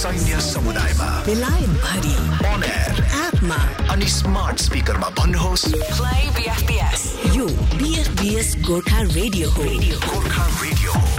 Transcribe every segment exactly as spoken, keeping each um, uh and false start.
सैन्य समुदायमा बेलायत भरि on air एपमा अनि स्मार्ट स्पिकरमा भन्नुहोस् प्ले बीएफपीएस। यो बीएफपीएस गोर्खा रेडियो हो। गोर्खा रेडियो हो।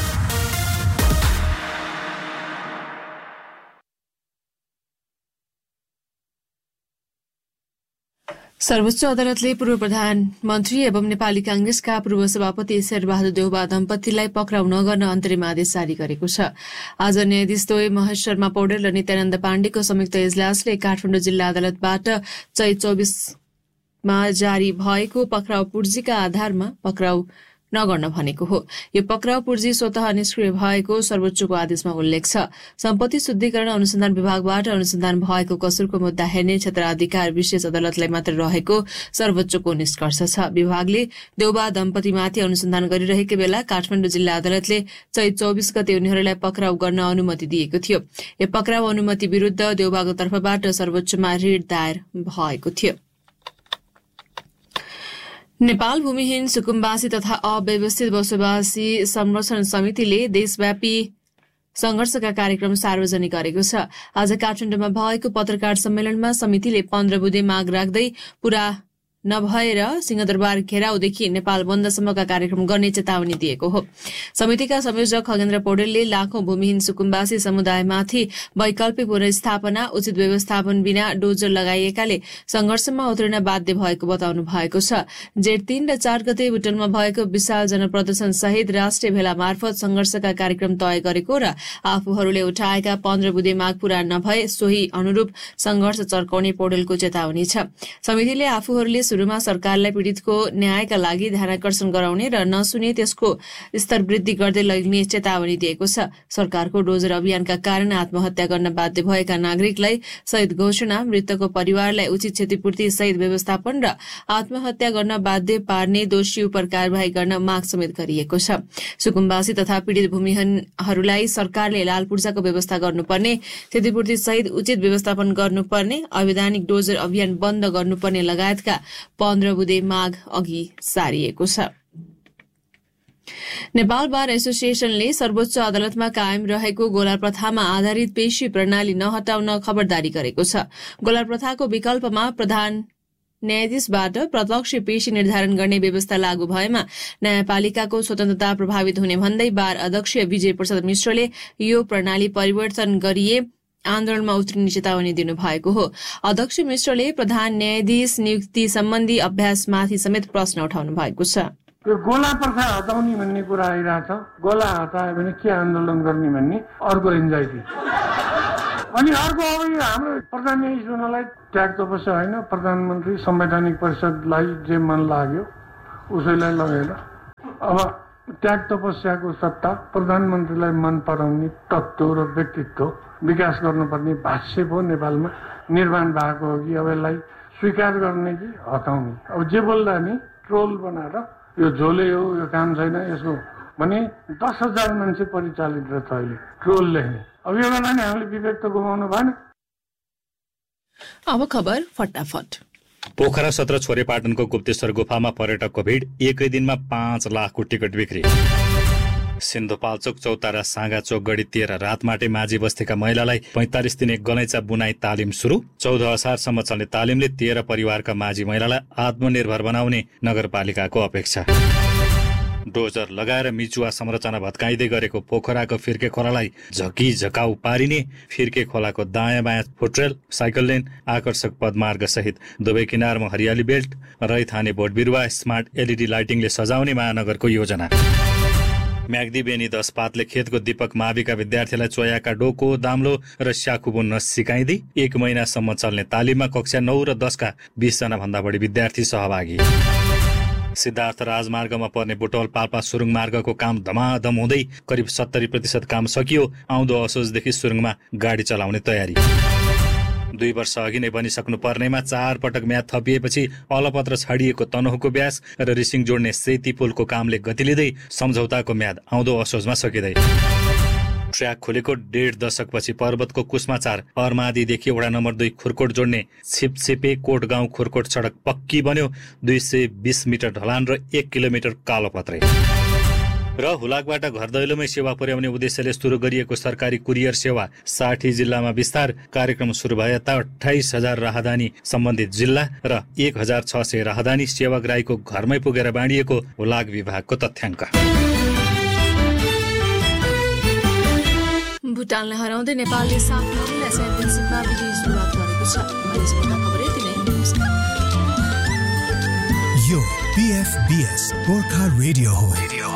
सर्वोच्च अदालतले पूर्व प्रधानमन्त्री एवं नेपाली कांग्रेसका पूर्व सभापति शेरबहादुर देउबा दम्पतिलाई पक्राउ नगर्न अन्तरिम आदेश जारी गरेको छ। आज न्यायाधीश द्वय महेश शर्मा पौडेल र नित्यानन्द पाण्डेको संयुक्त इजलासले काठमाडौँ जिल्ला अदालतबाट चैत चौबीसमा जारी भएको पक्राउ पूर्जीका आधारमा पक्राउ नगर्न भनेको हो। यो पक्राउ पूर्जी स्वतः निष्क्रिय भएको सर्वोच्चको आदेशमा उल्लेख छ। सम्पत्ति शुद्धिकरण अनुसन्धान विभागबाट अनुसन्धान भएको कसुरको मुद्दा हेर्ने क्षेत्राधिकार विशेष अदालतलाई मात्र रहेको सर्वोच्चको निष्कर्ष छ। विभागले देउबा दम्पतिमाथि अनुसन्धान गरिरहेकै बेला काठमाडौँ जिल्ला अदालतले चैत चौबीस गते उनीहरूलाई पक्राउ गर्न अनुमति दिएको थियो। यो पक्राउ अनुमति विरूद्ध देउबाको तर्फबाट सर्वोच्चमा रिट दायर भएको थियो। नेपाल भूमिहीन सुकुम्बासी तथा अव्यवस्थित बसोबासी संरक्षण समितिले देशव्यापी संघर्षका कार्यक्रम सार्वजनिक गरेको छ। आज काठमाडौँमा भएको पत्रकार सम्मेलनमा समितिले पन्ध्र बुँदे माग राख्दै पूरा नभएर सिंहदरबार घेराउदेखि नेपाल बन्दसम्मका कार्यक्रम गर्ने चेतावनी दिएको हो। समितिका संयोजक खगेन्द्र पौडेलले लाखौं भूमिहीन सुकुम्बासी समुदायमाथि वैकल्पिक पुनर्स्थापना उचित व्यवस्थापन बिना डोजर लगाइएकाले संघर्षमा उत्रिन बाध्य भएको बताउनु भएको छ। जेठ तीन र चार गते बुटनमा भएको विशाल जनप्रदर्शन सहित राष्ट्रिय भेला मार्फत संघर्षका कार्यक्रम तय गरेको र आफूहरूले उठाएका पन्ध्र बुँदे माग पूरा नभए सोही अनुरूप संघर्ष चर्काउने पौडेलको चेतावनी छ। समितिले आफूहरूले सुरुमा सरकारलाई पीड़ितको न्यायका लागि ध्यानाकर्षण गराउने र नसुने त्यसको स्तर वृद्धि गर्दै लैजाने चेतावनी दिएको छ। सरकारको डोजर अभियानका कारण आत्महत्या गर्न बाध्य भएका नागरिकलाई शहीद घोषणा, मृतकको परिवारलाई उचित क्षतिपूर्ति सहित व्यवस्थापन र आत्महत्या गर्न बाध्य पार्ने दोषी उपर कार्यवाही गर्न माग समेत गरिएको छ। सुकुम्बासी तथा पीड़ित भूमिहीनहरूलाई सरकारले लाल पूर्जाको व्यवस्था गर्नुपर्ने, क्षतिपूर्ति सहित उचित व्यवस्थापन गर्नुपर्ने, अवैधानिक डोजर अभियान बन्द गर्नुपर्ने लगायतका पन्ध्र बुँदे माग अघि सारिएको छ। नेपाल बार एसोसिएशनले सर्वोच्च अदालतमा कायम रहेको गोला प्रथामा आधारित पेशी प्रणाली नहटाउन खबरदारी गरेको छ। गोला प्रथाको विकल्पमा प्रधान न्यायाधीशबाट प्रत्यक्ष पेशी निर्धारण गर्ने व्यवस्था लागू भएमा न्यायपालिकाको स्वतन्त्रता प्रभावित हुने भन्दै बार अध्यक्ष विजय प्रसाद मिश्रले यो प्रणाली परिवर्तन गरिए आन्दोलनमा उत्रिने चेतावनी दिनुभएको हो। अध्यक्ष मिश्रले प्रधान न्यायाधीश नियुक्ति सम्बन्धी अभ्यासमाथि समेत प्रश्न उठाउनु भएको छ। यो गोला प्रथा हटाउने भन्ने कुरा आइरहेछ। गोला हटायो भने के आन्दोलन गर्ने भन्ने अर्को एन्जाइटी। अनि अर्को अब हाम्रो प्रधान न्यायाधीश हुनलाई त्याग तपस्या होइन, प्रधानमन्त्री संवैधानिक परिषदलाई जे मन लाग्यो उसैलाई लगेर अब त्याग तपस्याको सट्टा प्रधानमन्त्रीलाई मन पराउने तत्त्व र व्यक्तित्व विकास गर्नुपर्ने भाष्य पो नेपालमा निर्माण भएको हो कि अब यसलाई स्वीकार गर्ने कि हटाउने। अब जे बोल्दा नि ट्रोल बनाएर यो झोले हो, यो काम छैन यसको भने दस हजार मान्छे परिचालित रहेछ अहिले ट्रोल लेख्ने। अब यो बेला नि हामीले विवेक त गुमाउनु भएन। अब खबर फटाफट। पोखरा सत्र छोरेपाटनको गुप्तेश्वर गुफामा पर्यटकको भीड़, एकै दिनमा पाँच लाखको टिकट बिक्री। सिन्धुपाल्चोक चौतारा साँगाचोक गढी तेह्र रातमाटे माझी बस्तीका महिलालाई पैंतालिस दिने गलैँचा बुनाई तालिम सुरु। चौध असारसम्म चल्ने तालिमले तेह्र परिवारका माझी महिलालाई आत्मनिर्भर बनाउने नगरपालिकाको अपेक्षा। डोजर लगाएर मिचुवा संरचना भत्काइँदै गरेको पोखराको फिर्के खोलालाई झकी झकाउ पारिने, फिर्के खोलाको दायाँ बायाँ फुटरेल, साइकल लेन, आकर्षक पदमार्ग सहित दुवै किनारमा हरियाली बेल्ट, रैथाने बोट बिरुवा, स्मार्ट एलईडी लाइटिङले सजाउने महानगरको योजना। म्याग्दी बेनी दस पातले खेतको दीपक माविका विद्यार्थीलाई चोयाका डोको, दाम्लो र स्याखु बुन्न सिकाइँदै एक महिनासम्म चल्ने तालिममा कक्षा नौ र दसका बीसजना भन्दा बढी विद्यार्थी सहभागी। सिद्धार्थ राजमार्गमा पर्ने बुटवल पाल्पा सुरुङ मार्गको काम धमाधम हुँदै करिब सत्तरी प्रतिशत काम सकियो। आउँदो असोजदेखि सुरुङमा गाडी चलाउने तयारी। दुई वर्ष अघि नै बनिसक्नु पर्नेमा चार पटक म्याद थपिएपछि अलपत्र छाडिएको तनहुको ब्यास र रिसिङ जोड्ने सेती पुलको कामले गति लिँदै सम्झौताको म्याद आउँदो असोजमा सकिँदै। ट्र्याक खोलेको डेढ दशकपछि पर्वतको कुस्माचार अर्मादीदेखि वडा नम्बर दुई खुरकोट जोड्ने छिपछिपे कोट गाउँ खुरकोट सडक पक्की बन्यो। दुई सय बीस मिटर ढलान र एक किलोमिटर कालोपत्रे। र हुलाकबाट घर दैलोमै सेवा पुर्याउने उद्देश्यले सुरु गरिएको सरकारी कुरियर सेवा साठी जिल्लामा विस्तार। कार्यक्रम सुरु भए यता अठाइस हजार राहदानी सम्बन्धित जिल्ला र एक हजार छ सय राहदानी सेवाग्राहीको घरमै पुगेर बाँडिएको हुलाक विभागको तथ्याङ्क। भुटानलाई हराउँदै नेपालले सात महिला च्याम्पियनसिपमा विजय सुरुवात गरेको छ। यो पीएफबीएस गोर्खा रेडियो हो।